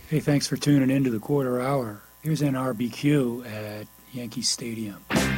Hey, thanks for tuning in to the quarter hour. Here's an RBQ at Yankee Stadium.